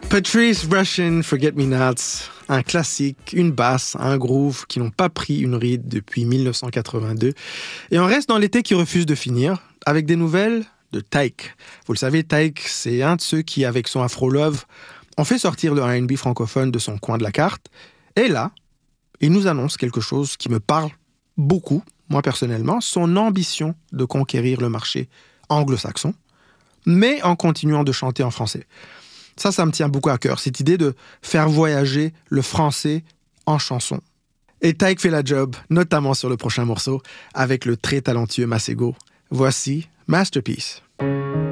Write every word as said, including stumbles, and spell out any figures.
Patrice Rushen, Forget Me Nots, un classique, une basse, un groove qui n'ont pas pris une ride depuis dix-neuf cent quatre-vingt-deux. Et on reste dans l'été qui refuse de finir, avec des nouvelles de Tyke. Vous le savez, Tyke, c'est un de ceux qui, avec son Afro Love, ont fait sortir le R and B francophone de son coin de la carte. Et là, il nous annonce quelque chose qui me parle beaucoup, moi personnellement, son ambition de conquérir le marché anglo-saxon, mais en continuant de chanter en français. Ça, ça me tient beaucoup à cœur, cette idée de faire voyager le français en chanson. Et Tyke fait la job, notamment sur le prochain morceau, avec le très talentueux Masego. Voici Masterpiece.